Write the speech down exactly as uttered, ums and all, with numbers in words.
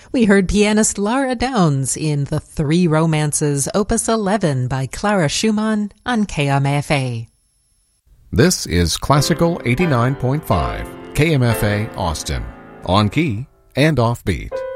We heard pianist Laura Downs in The Three Romances, Opus eleven by Clara Schumann on K M F A. This is Classical eighty-nine point five, K M F A Austin, on key and offbeat.